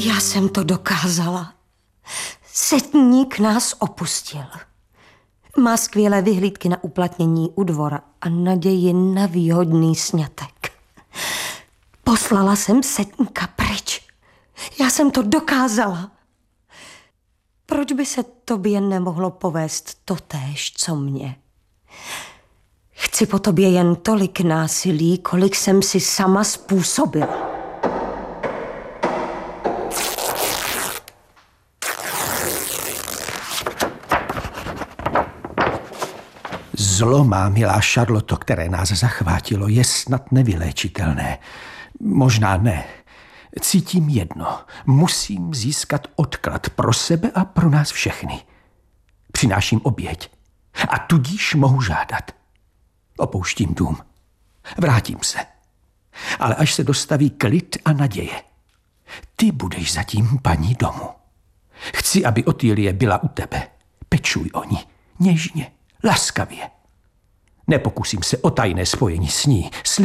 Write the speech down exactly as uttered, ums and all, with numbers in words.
Já jsem to dokázala. Setník nás opustil. Má skvělé vyhlídky na uplatnění u dvora a naději na výhodný sňatek. Poslala jsem setníka pryč. Já jsem to dokázala. Proč by se tobě nemohlo povést totéž, co mně? Chci po tobě jen tolik násilí, kolik jsem si sama způsobila. Zlo, má milá Charloto, které nás zachvátilo, je snad nevyléčitelné. Možná ne. Cítím jedno. Musím získat odklad pro sebe a pro nás všechny. Přináším oběť. A tudíž mohu žádat. Opouštím dům. Vrátím se. Ale až se dostaví klid a naděje. Ty budeš zatím paní domu. Chci, aby Otýlie byla u tebe. Pečuj o ní. Něžně, laskavě. Nepokusím se o tajné spojení s ní.